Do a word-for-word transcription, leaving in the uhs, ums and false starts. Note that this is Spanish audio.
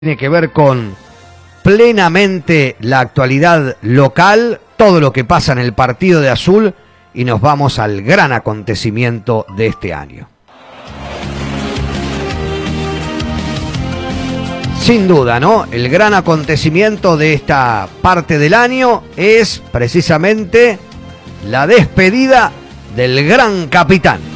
tiene que ver con plenamente la actualidad local, todo lo que pasa en el partido de Azul, y nos vamos al gran acontecimiento de este año. Sin duda, ¿no? El gran acontecimiento de esta parte del año es precisamente la despedida del gran capitán.